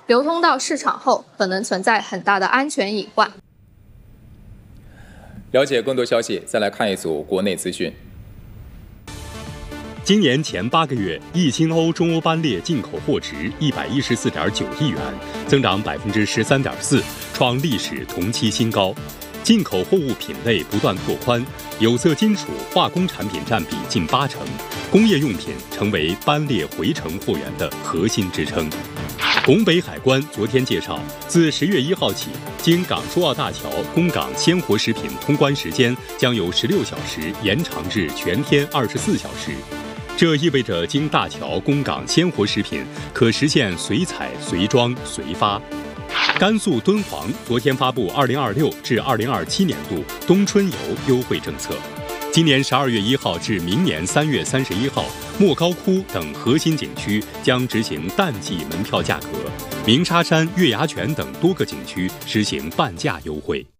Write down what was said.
流通到市场后可能存在很大的安全隐患。 了解更多消息，再来看一组国内资讯。 今年前8个月，一新欧中欧班列进口货值114.9亿元，增长13.4%，创历史同期新高。进口货物品类不断拓宽，有色金属、化工产品占比近80%，工业用品成为班列回程货源的核心支撑。拱北海关昨天介绍，自10月1号起，经港珠澳大桥供港鲜活食品通关时间将由16小时延长至全天24小时。这意味着经大桥供港鲜活食品可实现随采随装随发。甘肃敦煌昨天发布2026至2027年度冬春游优惠政策，今年12月1号至明年3月31号，莫高窟等核心景区将执行淡季门票价格，鸣沙山、月牙泉等多个景区实行半价优惠。